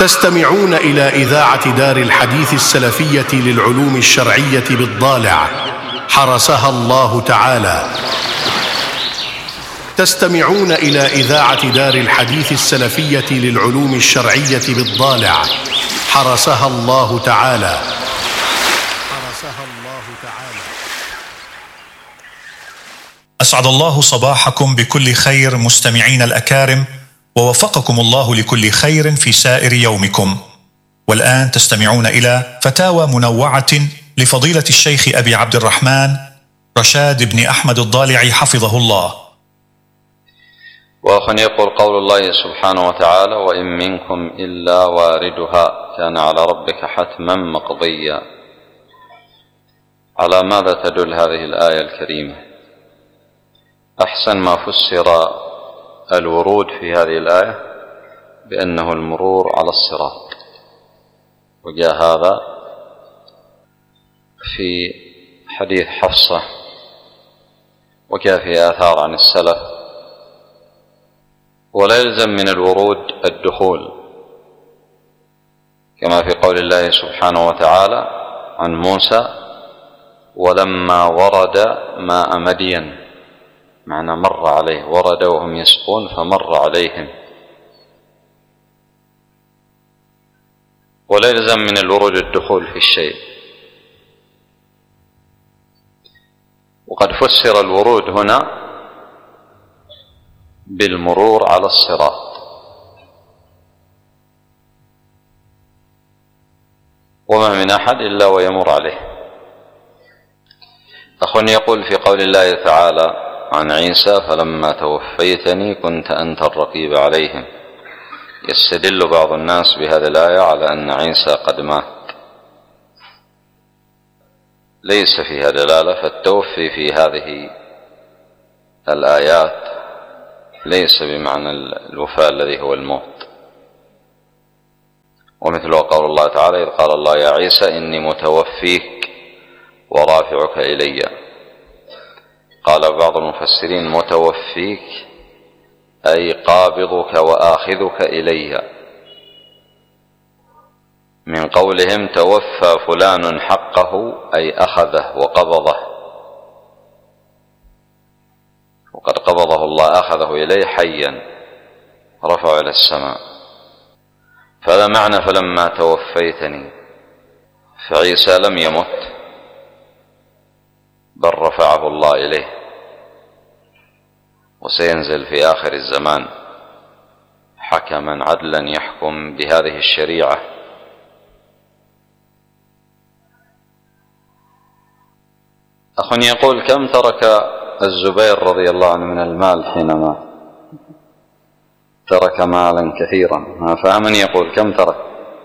تستمعون إلى إذاعة دار الحديث السلفية للعلوم الشرعية بالضالع حرسها الله تعالى. تستمعون إلى إذاعة دار الحديث السلفية للعلوم الشرعية بالضالع حرسها الله تعالى. أسعد الله صباحكم بكل خير مستمعين الأكارم، ووفقكم الله لكل خير في سائر يومكم. والآن تستمعون إلى فتاوى منوعة لفضيلة الشيخ أبي عبد الرحمن رشاد بن أحمد الضالعي حفظه الله. وأخ يقول: قول الله سبحانه وتعالى: وإن منكم إلا واردها كان على ربك حتما مقضيا، على ماذا تدل هذه الآية الكريمة؟ أحسن ما فسر الورود في هذه الآية بأنه المرور على الصراط، وجاء هذا في حديث حفصة، وجاء في آثار عن السلف. ولا يلزم من الورود الدخول، كما في قول الله سبحانه وتعالى عن موسى: ولما ورد ماء مدين، معنى مر عليه، ورد وهم يسقون فمر عليهم. ولا يلزم من الورود الدخول في الشيء. وقد فسر الورود هنا بالمرور على الصراط. وما من أحد إلا ويمر عليه. أخ يقول: في قول الله تعالى عن عيسى: فلما توفيتني كنت أنت الرقيب عليهم، يستدل بعض الناس بهذه الآية على أن عيسى قد مات. ليس فيها دلالة، فالتوفي في هذه الآيات ليس بمعنى الوفاة الذي هو الموت. ومثله قول الله تعالى: إذ قال الله يا عيسى إني متوفيك ورافعك إلي. قال بعض المفسرين: متوفيك أي قابضك وآخذك إلي، من قولهم توفى فلان حقه أي أخذه وقبضه، وقد قبضه الله أخذه إليه حيا رفعه إلى السماء. فهذا معنى فلما توفيتني. فعيسى لم يمت، بل رفعه الله إليه، وسينزل في آخر الزمان حكما عدلا يحكم بهذه الشريعة. أخ يقول: كم ترك الزبير رضي الله عنه من المال حينما ترك مالا كثيرا؟ فمن يقول كم ترك؟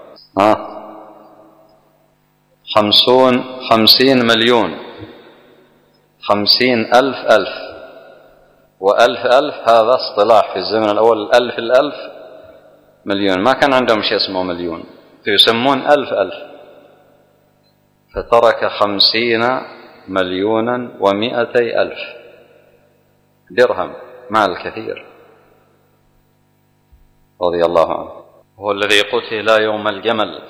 50 مليون، 50,000 وألف هذا اصطلاح في الزمن الأول. الألف مليون، ما كان عندهم شيء اسمه مليون، يسمون ألف. فترك 50,200,000 درهم، مال كثير رضي الله عنه. هو الذي قتل يوم الجمل،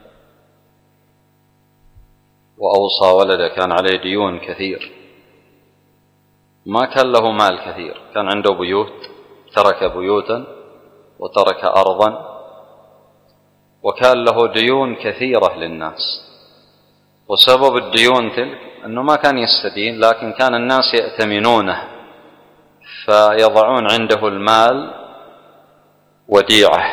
وأوصى ولده، كان عليه ديون كثير، ما كان له مال كثير، كان عنده بيوت، ترك بيوتا وترك أرضا، وكان له ديون كثيرة للناس. وسبب الديون تلك أنه ما كان يستدين، لكن كان الناس يأتمنونه، فيضعون عنده المال وديعة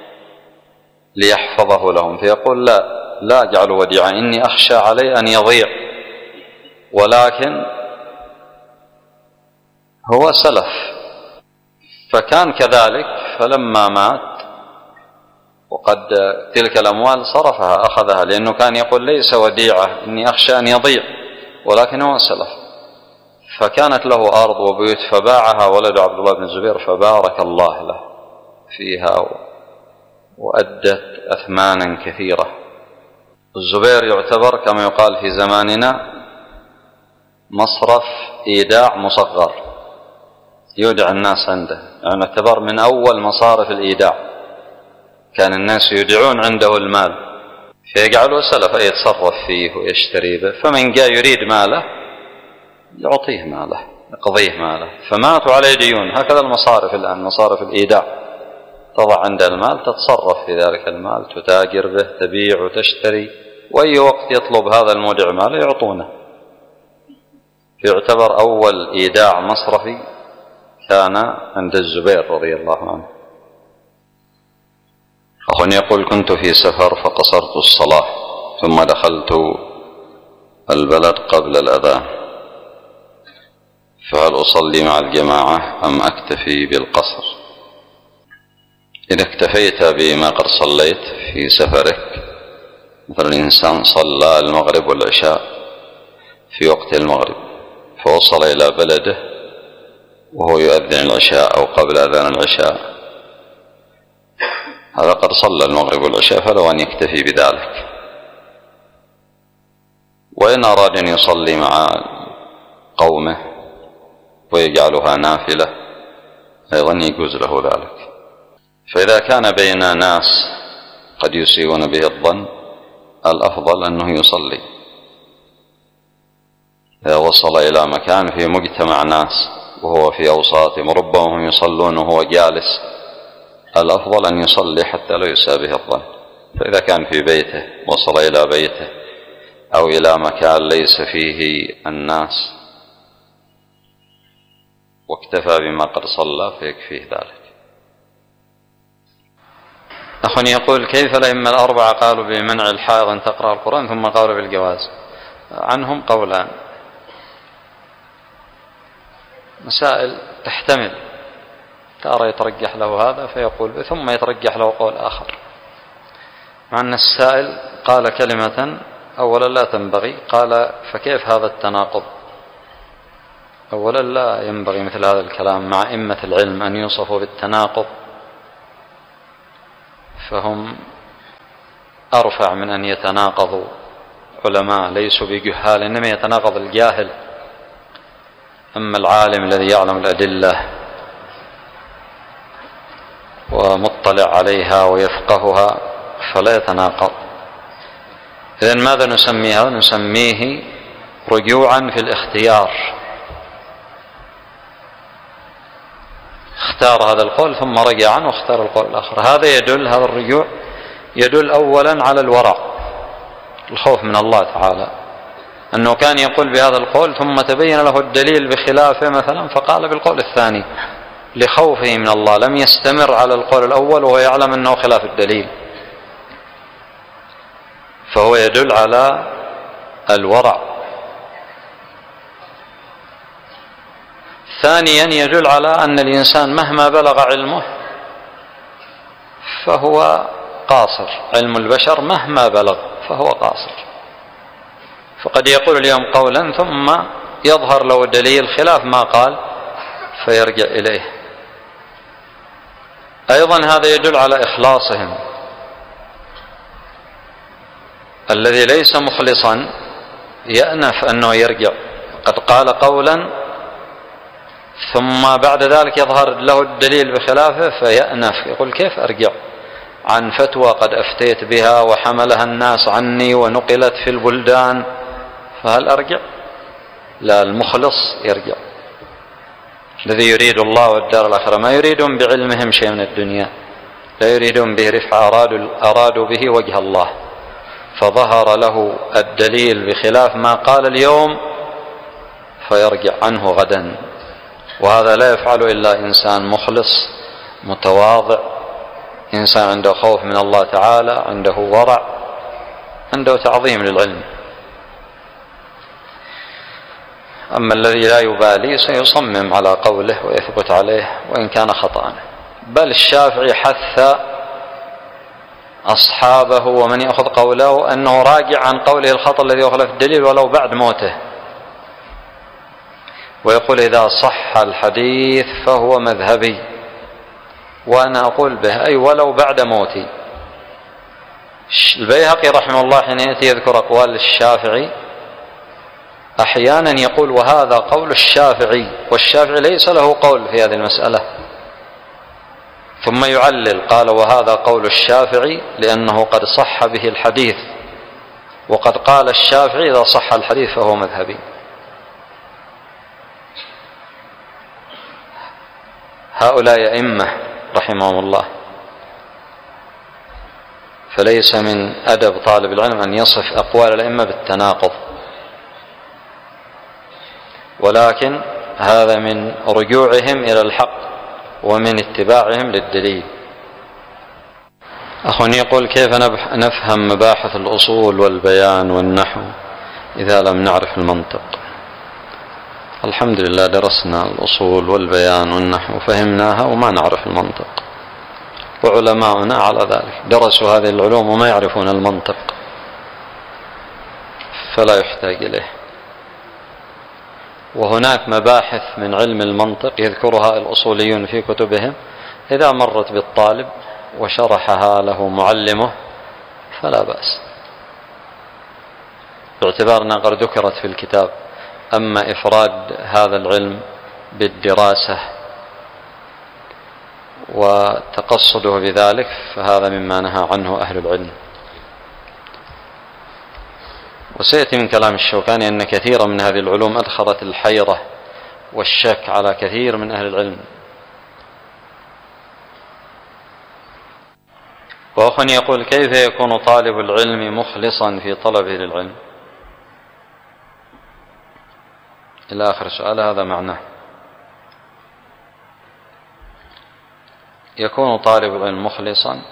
ليحفظه لهم، فيقول: لا أجعل وديعة، إني أخشى علي أن يضيع. ولكن هو سلف، فكان كذلك. فلما مات وقد تلك الأموال صرفها، أخذها، لأنه كان يقول: ليس وديعة، إني أخشى أن يضيع، ولكن هو سلف. فكانت له أرض وبيوت، فباعها ولد عبد الله بن الزبير، فبارك الله له فيها وأدت أثمانا كثيرة. الزبير يعتبر كما يقال في زماننا مصرف إيداع مصغر، يودع الناس عنده، يعني يعتبر من أول مصارف الإيداع. كان الناس يودعون عنده المال فيجعله سلفا يتصرف فيه ويشتري به، فمن جاء يريد ماله يعطيه ماله يقضيه ماله، فماتوا عليه ديون. هكذا المصارف الآن، مصارف الإيداع تضع عند المال، تتصرف في ذلك المال، تتاجر به، تبيع وتشتري، وأي وقت يطلب هذا المودع ماله يعطونه. يعتبر أول إيداع مصرفي كان عند الزبير رضي الله عنه. أخ يقول: كنت في سفر فقصرت الصلاة ثم دخلت البلد قبل الأذان، فهل أصلي مع الجماعة أم أكتفي بالقصر؟ إذا اكتفيت بما قد صليت في سفرك، مثل الإنسان صلى المغرب والعشاء في وقت المغرب فوصل إلى بلده وهو يؤذن العشاء أو قبل أذان العشاء، هذا قد صلى المغرب والعشاء فله أن يكتفي بذلك. وإن أراد أن يصلي مع قومه ويجعلها نافلة أيضا يجوز له ذلك. فإذا كان بين ناس قد يسيئون به الظن الأفضل أنه يصلي. إذا وصل إلى مكان في مجتمع ناس وهو في أوساطهم ربما هم يصلون وهو جالس، الأفضل أن يصلي حتى لا يساء به الظن. فإذا كان في بيته وصل إلى بيته أو إلى مكان ليس فيه الناس واكتفى بما قد صلى فيكفيه ذلك. أخ يقول: كيف الأئمة الأربعة قالوا بمنع الحائض أن تقرأ القرآن ثم قالوا بالجواز؟ عنهم قولان، مسائل تحتمل، ترى يترجح له هذا فيقول ثم يترجح له قول آخر، مع أن السائل قال كلمة أولا لا تنبغي، قال فكيف هذا التناقض؟ أولا لا ينبغي مثل هذا الكلام مع أئمة العلم أن يوصفوا بالتناقض، فهم أرفع من أن يتناقضوا علماء ليسوا بجهال، إنما يتناقض الجاهل. أما العالم الذي يعلم الأدلة ومطلع عليها ويفقهها فلا يتناقض. إذن ماذا نسميه؟ نسميه رجوعا في الاختيار، اختار هذا القول ثم رجع عنه واختار القول الآخر. هذا يدل، هذا الرجوع يدل أولا على الورع، الخوف من الله تعالى، أنه كان يقول بهذا القول ثم تبين له الدليل بخلافه مثلا فقال بالقول الثاني لخوفه من الله، لم يستمر على القول الأول وهو يعلم أنه خلاف الدليل، فهو يدل على الورع. ثانيا يدل على أن الإنسان مهما بلغ علمه فهو قاصر، علم البشر مهما بلغ فهو قاصر، فقد يقول اليوم قولا ثم يظهر له دليل خلاف ما قال فيرجع إليه. أيضا هذا يدل على إخلاصهم، الذي ليس مخلصا يأنف أنه يرجع، قد قال قولا ثم بعد ذلك يظهر له الدليل بخلافه فيأنف، يقول كيف أرجع عن فتوى قد أفتيت بها وحملها الناس عني ونقلت في البلدان، فهل أرجع؟ لا، المخلص يرجع، الذي يريد الله والدار الآخرة، ما يريدون بعلمهم شيء من الدنيا، لا يريدون به رفع، أرادوا به وجه الله، فظهر له الدليل بخلاف ما قال اليوم فيرجع عنه غدا. وهذا لا يفعل إلا إنسان مخلص متواضع، إنسان عنده خوف من الله تعالى، عنده ورع، عنده تعظيم للعلم. أما الذي لا يبالي سيصمم على قوله ويثبت عليه وإن كان خطأ. بل الشافعي حث أصحابه ومن يأخذ قوله أنه راجع عن قوله الخطأ الذي يخالف الدليل ولو بعد موته، ويقول إذا صح الحديث فهو مذهبي، وأنا أقول به أي ولو بعد موتي. البيهقي رحمه الله حين يأتي يذكر أقوال الشافعي أحيانا يقول وهذا قول الشافعي، والشافعي ليس له قول في هذه المسألة، ثم يعلل قال: وهذا قول الشافعي لأنه قد صح به الحديث، وقد قال الشافعي إذا صح الحديث فهو مذهبي. هؤلاء أئمة رحمهم الله، فليس من أدب طالب العلم أن يصف أقوال الأئمة بالتناقض، ولكن هذا من رجوعهم إلى الحق ومن اتباعهم للدليل. أخ يقول: كيف نفهم مباحث الأصول والبيان والنحو إذا لم نعرف المنطق؟ الحمد لله درسنا الأصول والبيان والنحو فهمناها وما نعرف المنطق، وعلماؤنا على ذلك درسوا هذه العلوم وما يعرفون المنطق، فلا يحتاج إليه. وهناك مباحث من علم المنطق يذكرها الأصوليون في كتبهم، إذا مرت بالطالب وشرحها له معلمه فلا بأس، باعتبار أنها قد ذكرت في الكتاب. أما إفراد هذا العلم بالدراسة وتقصده بذلك فهذا مما نهى عنه أهل العلم. وسيأتي من كلام الشوكاني أن كثيرا من هذه العلوم أدخلت الحيرة والشك على كثير من أهل العلم. وأخ يقول: كيف يكون طالب العلم مخلصا في طلبه للعلم؟ إلى آخر سؤال هذا معناه. يكون طالب العلم مخلصا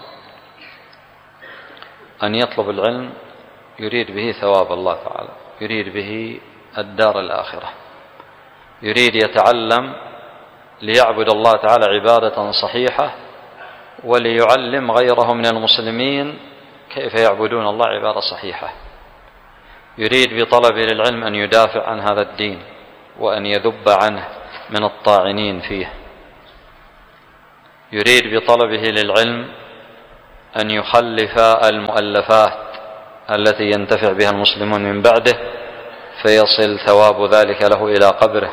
أن يطلب العلم يريد به ثواب الله تعالى، يريد به الدار الآخرة، يريد يتعلم ليعبد الله تعالى عبادة صحيحة وليعلم غيره من المسلمين كيف يعبدون الله عبادة صحيحة. يريد بطلبه للعلم أن يدافع عن هذا الدين وأن يذب عنه من الطاعنين فيه. يريد بطلبه للعلم أن يخلف المؤلفات التي ينتفع بها المسلمون من بعده فيصل ثواب ذلك له إلى قبره.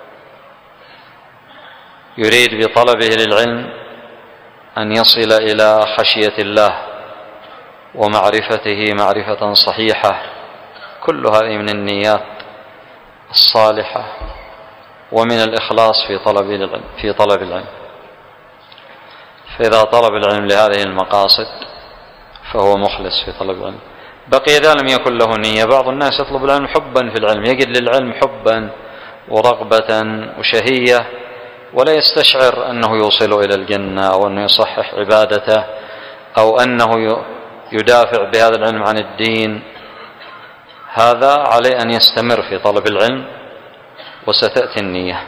يريد بطلبه للعلم أن يصل إلى خشية الله ومعرفته معرفة صحيحة. كل هذه من النيات الصالحة ومن الإخلاص في طلب العلم. فإذا طلب العلم لهذه المقاصد فهو مخلص في طلب العلم. بقي إذا لم يكن له نية، بعض الناس يطلب العلم حبا في العلم، يجد للعلم حبا ورغبة وشهية ولا يستشعر أنه يوصل إلى الجنة أو أنه يصحح عبادته أو أنه يدافع بهذا العلم عن الدين. هذا عليه أن يستمر في طلب العلم وستأتي النية.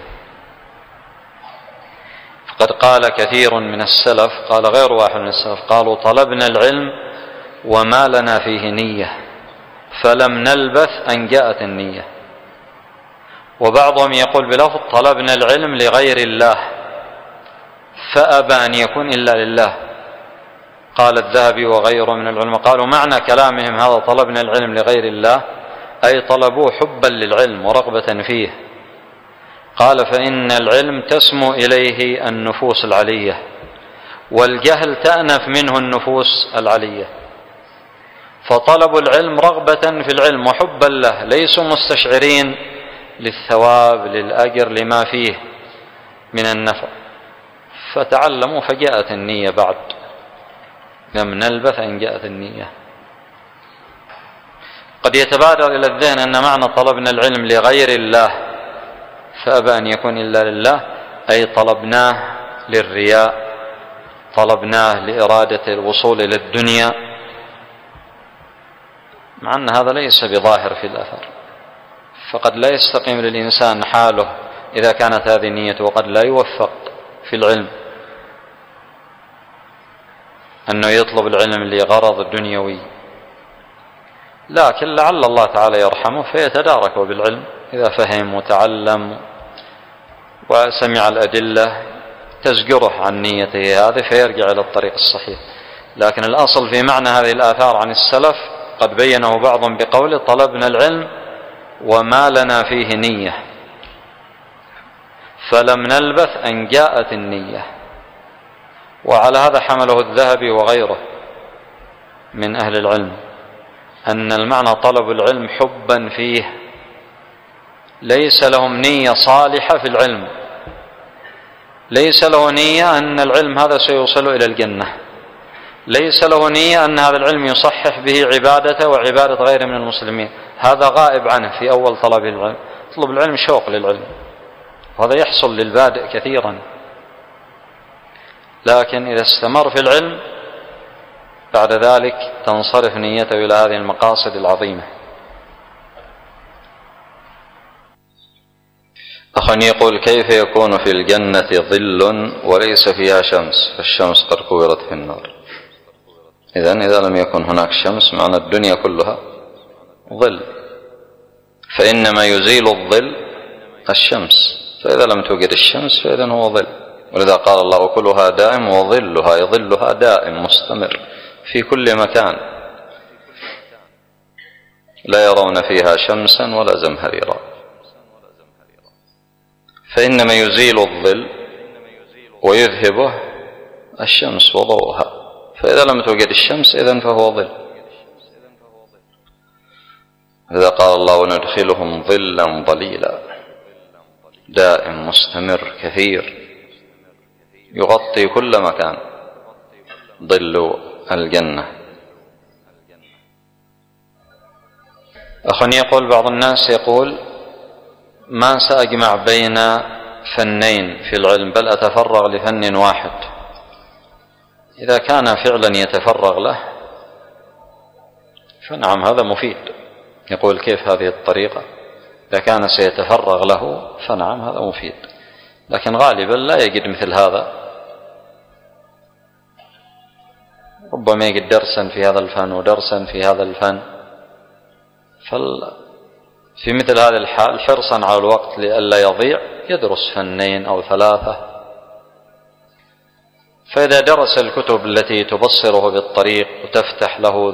فقد قال كثير من السلف، قال غير واحد من السلف، قالوا: طلبنا العلم وما لنا فيه نية فلم نلبث أن جاءت النية. وبعضهم يقول بلفظ: طلبنا العلم لغير الله فأبى أن يكون إلا لله. قال الذهبي وغيره من العلماء قالوا معنى كلامهم هذا طلبنا العلم لغير الله أي طلبوه حبا للعلم ورغبة فيه. قال: فإن العلم تسمو إليه النفوس العلية والجهل تأنف منه النفوس العلية. فطلبوا العلم رغبة في العلم وحبا له، ليسوا مستشعرين للثواب للأجر لما فيه من النفع، فتعلموا فجاءت النية بعد، لم نلبث أن جاءت النية. قد يتبادر إلى الذهن أن معنى طلبنا العلم لغير الله فأبى أن يكون إلا لله أي طلبناه للرياء، طلبناه لإرادة الوصول إلى الدنيا، مع أن هذا ليس بظاهر في الأثر. فقد لا يستقيم للإنسان حاله إذا كانت هذه نيته، وقد لا يوفق في العلم أنه يطلب العلم لغرض دنيوي، لكن لعل الله تعالى يرحمه فيتدارك بالعلم إذا فهم وتعلم وسمع الأدلة تزجره عن نيته هذه فيرجع إلى الطريق الصحيح. لكن الأصل في معنى هذه الآثار عن السلف قد بينه بعضهم بقوله: طلبنا العلم وما لنا فيه نية فلم نلبث أن جاءت النية. وعلى هذا حمله الذهبي وغيره من أهل العلم، أن المعنى طلب العلم حبا فيه، ليس لهم نية صالحة في العلم، ليس له نية أن العلم هذا سيوصل إلى الجنة، ليس له نية أن هذا العلم يصحح به عبادته وعبادة غيره من المسلمين، هذا غائب عنه في أول طلب العلم. طلب العلم شوق للعلم، وهذا يحصل للبادئ كثيرا، لكن إذا استمر في العلم بعد ذلك تنصرف نيته إلى هذه المقاصد العظيمة. أخ يقول: كيف يكون في الجنة ظل وليس فيها شمس، فالشمس قد كورت في النار؟ إذا لم يكن هناك شمس معنى الدنيا كلها ظل، فإنما يزيل الظل الشمس، فإذا لم توجد الشمس فإذا هو ظل. ولذا قال الله: وكلها دائم وظلها، يظلها دائم مستمر في كل مكان، لا يرون فيها شمسا ولا زمهريرا. فإنما يزيل الظل ويذهبه الشمس وضوءها، فإذا لم توجد الشمس إذن فهو ظل. إذا قال الله: وندخلهم ظلا ظليلا، دائم مستمر كثير يغطي كل مكان، ظل الجنة. أخ يقول: بعض الناس يقول: ما سأجمع بين فنين في العلم، بل أتفرغ لفن واحد. إذا كان فعلا يتفرغ له فنعم هذا مفيد. يقول: كيف هذه الطريقة؟ إذا كان سيتفرغ له فنعم هذا مفيد، لكن غالبا لا يجد مثل هذا، ربما يجد درسا في هذا الفن ودرسا في هذا الفن. في مثل هذه الحال حرصا على الوقت لئلا يضيع يدرس فنين أو ثلاثة. فإذا درس الكتب التي تبصره بالطريق وتفتح له